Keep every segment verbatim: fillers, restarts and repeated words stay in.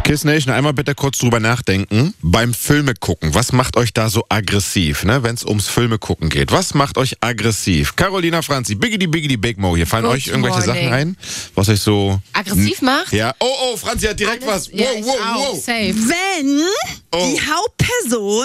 Kiss Nation, einmal bitte kurz drüber nachdenken. Beim Filme gucken, was macht euch da so aggressiv, ne, wenn es ums Filme gucken geht? Was macht euch aggressiv? Carolina, Franzi, Biggity Biggity Big Mo, hier fallen Good euch irgendwelche morning. Sachen ein, was euch so aggressiv macht? Ja. Oh, oh, Franzi hat direkt Alles, was. Wow, ja, ich wow, auch. wow. Safe. Wenn Oh. die Hauptperson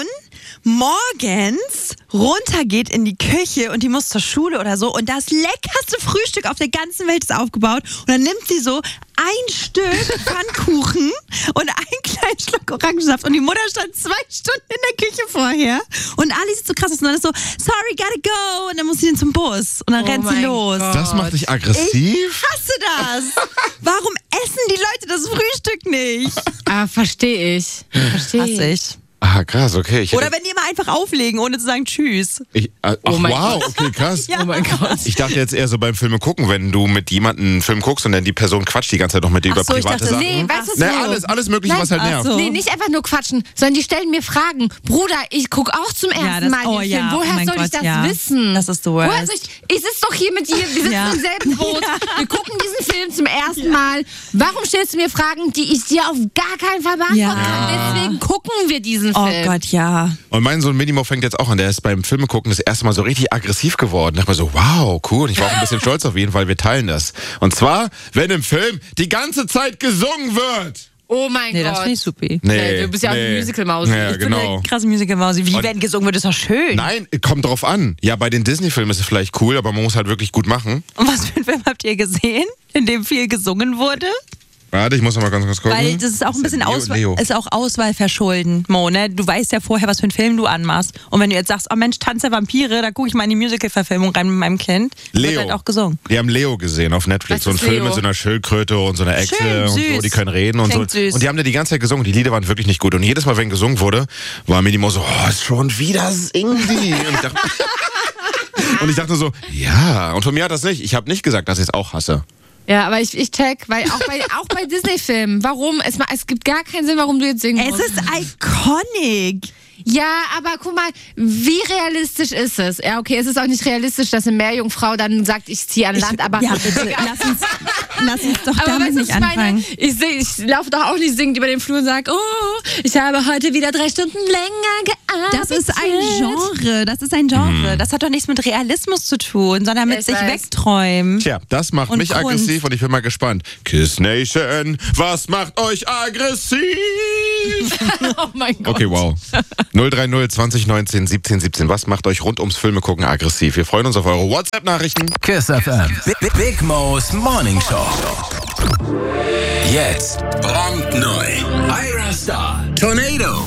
morgens runtergeht in die Küche und die muss zur Schule oder so und das leckerste Frühstück auf der ganzen Welt ist aufgebaut und dann nimmt sie so ein Stück Pfannkuchen und einen kleinen Schluck Orangensaft und die Mutter stand zwei Stunden in der Küche vorher und Ali sieht so krass aus und dann ist so, sorry, gotta go und dann muss sie dann zum Bus und dann Oh rennt sie mein los. Gott. Das macht dich aggressiv? Ich hasse das. Warum essen die Leute das Frühstück nicht? Ah, verstehe ich. Verstehe Hasse ich. Ah, krass, okay. Ich hätte- Oder wenn die immer einfach auflegen, ohne zu sagen Tschüss. Ich, äh, ach, Oh mein wow, okay, krass. Ja. Oh mein Gott. Ich dachte jetzt eher so beim Filme gucken, wenn du mit jemandem einen Film guckst und dann die Person quatscht die ganze Zeit noch mit dir Ach über so, ich private dachte, Sachen. Nee, weißt du, was Ne, so? alles, alles mögliche, Nein, was halt ach nervt. so. Nee, nicht einfach nur quatschen, sondern die stellen mir Fragen. Bruder, ich gucke auch zum ersten Ja, das- Mal den oh Film. ja, oh Woher mein soll ich Gott, das ja. wissen? Das ist the Woher worst. soll ich, ich sitze doch hier mit dir, wir sitzen Ja. im selben Boot. Wir gucken diesen Film zum ersten Mal. Warum stellst du mir Fragen, die ich dir auf gar keinen Fall beantworten Ja. kann? Deswegen gucken wir diesen Oh Film. Gott, ja. Und mein Sohn Minimo fängt jetzt auch an, der ist beim Filme gucken das erste Mal so richtig aggressiv geworden. Da dachte mir so, wow, cool. Und ich war auch ein bisschen stolz auf ihn, weil wir teilen das. Und zwar, wenn im Film die ganze Zeit gesungen wird. Oh mein Nee, Gott. das finde ich supi. Nee, du bist ja auch eine Musical-Maus. Ja, Ich bin genau. eine krasse Musical-Mausi. Wie, Und- wenn gesungen wird, ist doch schön. Nein, kommt drauf an. Ja, bei den Disney-Filmen ist es vielleicht cool, aber man muss halt wirklich gut machen. Und was für einen Film habt ihr gesehen, in dem viel gesungen wurde? Warte, ich muss noch mal ganz kurz gucken. Weil das ist auch ein bisschen Leo, Auswahl, Leo. ist auch Auswahl verschulden, Mo, ne? Du weißt ja vorher, was für einen Film du anmachst. Und wenn du jetzt sagst, oh Mensch, Tanz der Vampire, da gucke ich mal in die Musical-Verfilmung rein mit meinem Kind, Leo. wird halt auch gesungen. Die haben Leo gesehen auf Netflix. Was So ein ist Film Leo? mit so einer Schildkröte und so einer Echse Schön, und so. süß. Die können reden und Klingt so. süß. Und die haben da die ganze Zeit gesungen. Die Lieder waren wirklich nicht gut. Und jedes Mal, wenn gesungen wurde, war Minimo so, oh, schon wieder singen die. Und ich dachte, und ich dachte so, ja. Und von mir hat das nicht. Ich habe nicht gesagt, dass ich es auch hasse. Ja, aber ich, ich check, weil auch bei, auch bei Disney-Filmen, warum? Es, ma- es gibt gar keinen Sinn, warum du jetzt singen Es musst. ist iconic. Ja, aber guck mal, wie realistisch ist es? Ja, okay, es ist auch nicht realistisch, dass eine Meerjungfrau dann sagt, ich ziehe an Land, aber... Ja, bitte, lass uns, lass uns doch Aber damit weißt du, nicht was ich meine? anfangen. Ich, seh- ich laufe doch auch nicht singend über den Flur und sage, oh, ich habe heute wieder drei Stunden länger gearbeitet. Das ist ein Genre, das ist ein Genre. Das hat doch nichts mit Realismus zu tun, sondern mit Ich sich weiß. wegträumen. Tja, das macht Und mich Kunst. aggressiv und ich bin mal gespannt. Kiss Nation, was macht euch aggressiv? Oh mein Gott. Okay, wow. null drei null zwanzig neunzehn siebzehn siebzehn. Was macht euch rund ums Filme gucken aggressiv? Wir freuen uns auf eure WhatsApp-Nachrichten. Kiss F M. Big, Big Mo's Morning Show. Jetzt brandneu. Ira Star. Tornado.